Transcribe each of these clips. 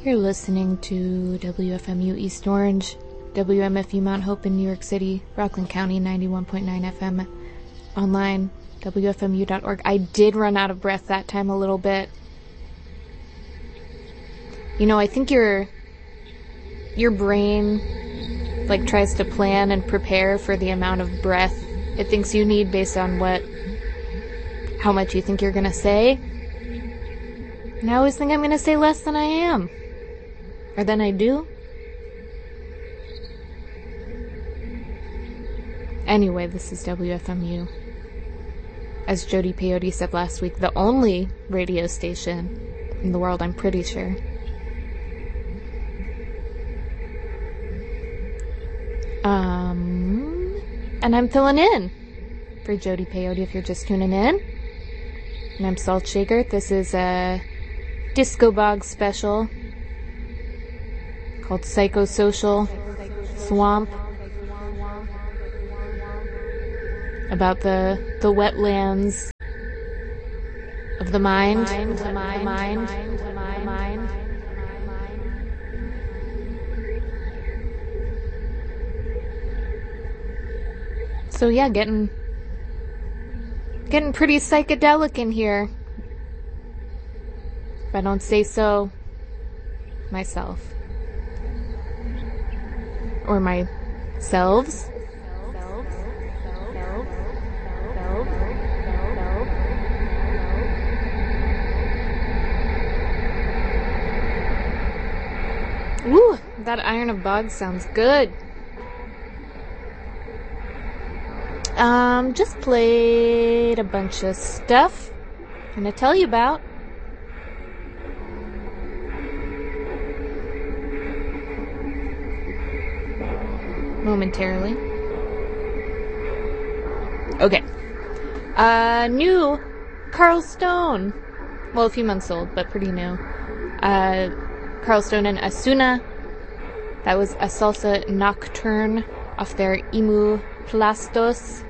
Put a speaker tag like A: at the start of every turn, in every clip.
A: You're listening to WFMU East Orange, WMFU Mount Hope in New York City, Rockland County, 91.9 FM, online, WFMU.org. I did run out of breath that time a little bit. You know, I think your brain, like, tries to plan and prepare for the amount of breath it thinks you need based on how much you think you're gonna say. And I always think I'm gonna say less than I am. Or than I do. Anyway, this is WFMU. As Jody Peyote said last week, the only radio station in the world, I'm pretty sure. And I'm filling in for Jody Peyote if you're just tuning in. And I'm Salt Shaker. This is a Disco Bog special called Psychosocial Swamp, about the wetlands of the mind. So yeah, getting pretty psychedelic in here, if I don't say so myself. Or myselves. Woo! That Iron of Bog sounds good. Just played a bunch of stuff I'm gonna tell you about. Momentarily. Okay. New Carl Stone. Well, a few months old, but pretty new. Carl Stone and Asuna. That was a salsa nocturne off their Imu Plastos.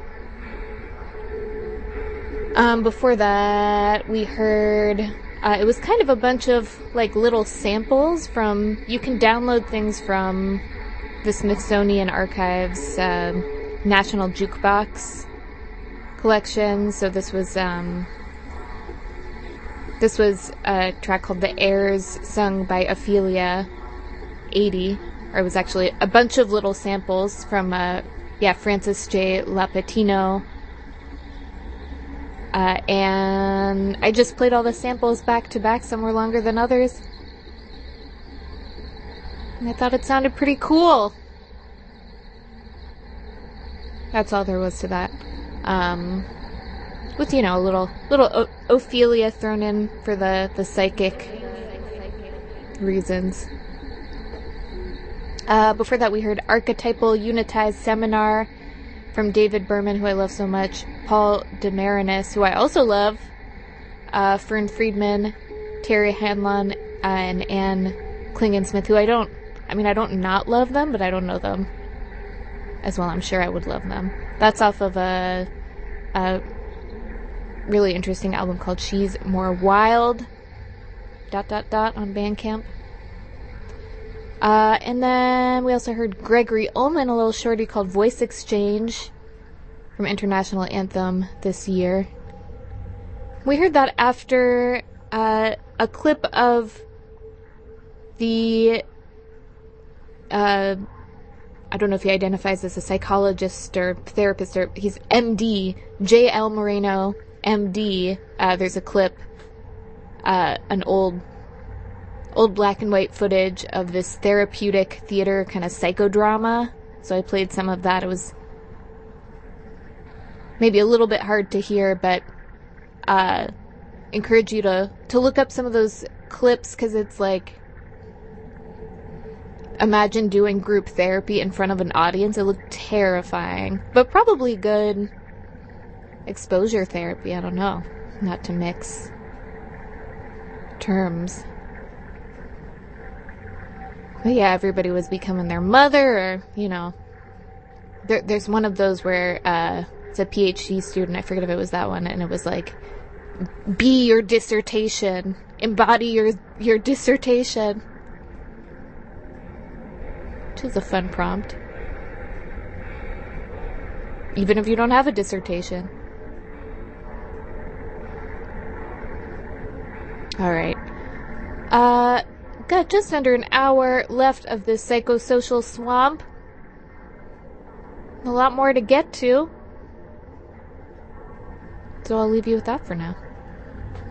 A: Before that, we heard, it was kind of a bunch of, like, little samples from, you can download things from the Smithsonian Archives, National Jukebox collection. So this was a track called The Airs, sung by Ophelia 80, or it was actually a bunch of little samples from, Francis J. Lapatino. And I just played all the samples back to back. Some were longer than others. And I thought it sounded pretty cool. That's all there was to that. With, you know, a little Ophelia thrown in for the psychic reasons. Before that, we heard Archetypal Unitized Seminar from David Berman, who I love so much, Paul Demarinis, who I also love, Fern Friedman, Terry Hanlon, and Anne Klingon-Smith, who I don't not love them, but I don't know them as well. I'm sure I would love them. That's off of a really interesting album called She's More Wild, ... on Bandcamp. And then we also heard Gregory Ullman, a little shorty called Voice Exchange from International Anthem this year. We heard that after a clip of the I don't know if he identifies as a psychologist or therapist, or he's MD, J.L. Moreno, MD. There's a clip, an old black and white footage of this therapeutic theater kind of psychodrama. So I played some of that. It was maybe a little bit hard to hear, but encourage you to look up some of those clips, because it's like, imagine doing group therapy in front of an audience. It looked terrifying, but probably good exposure therapy. I don't know. Not to mix terms. But yeah, everybody was becoming their mother, or, you know, there's one of those where it's a PhD student, I forget if it was that one, and it was like, be your dissertation, embody your dissertation. which is a fun prompt. Even if you don't have a dissertation. Alright. Got just under an hour left of this psychosocial swamp. A lot more to get to. So I'll leave you with that for now.